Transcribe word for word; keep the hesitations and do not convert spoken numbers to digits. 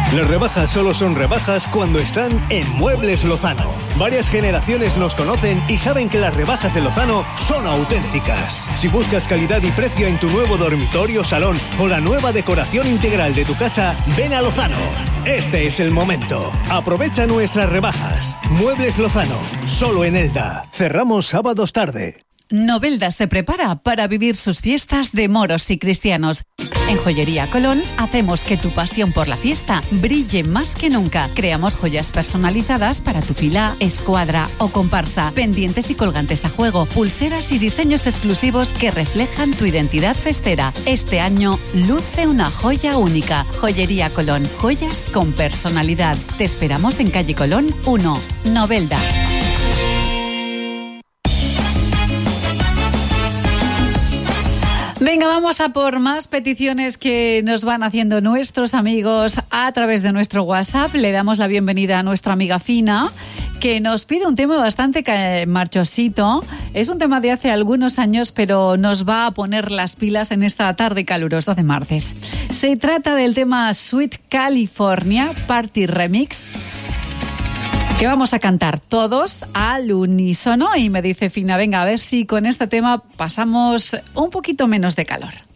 Las rebajas solo son rebajas cuando están en Muebles Lozano. Varias generaciones nos conocen y saben que las rebajas de Lozano son auténticas. Si buscas calidad y precio en tu nuevo dormitorio, salón o la nueva decoración integral de tu casa, ven a Lozano. Este es el momento. Aprovecha nuestras rebajas. Muebles Lozano, solo en Elda. Cerramos sábados tarde. Novelda se prepara para vivir sus fiestas de moros y cristianos. En Joyería Colón hacemos que tu pasión por la fiesta brille más que nunca. Creamos joyas personalizadas para tu fila, escuadra o comparsa, pendientes y colgantes a juego, pulseras y diseños exclusivos que reflejan tu identidad festera. Este año luce una joya única. Joyería Colón, joyas con personalidad. Te esperamos en calle Colón uno, Novelda. Venga, vamos a por más peticiones que nos van haciendo nuestros amigos a través de nuestro WhatsApp. Le damos la bienvenida a nuestra amiga Fina, que nos pide un tema bastante marchosito. Es un tema de hace algunos años, pero nos va a poner las pilas en esta tarde calurosa de martes. Se trata del tema Sweet California Party Remix, que vamos a cantar todos al unísono, y me dice Fina, venga, a ver si con este tema pasamos un poquito menos de calor.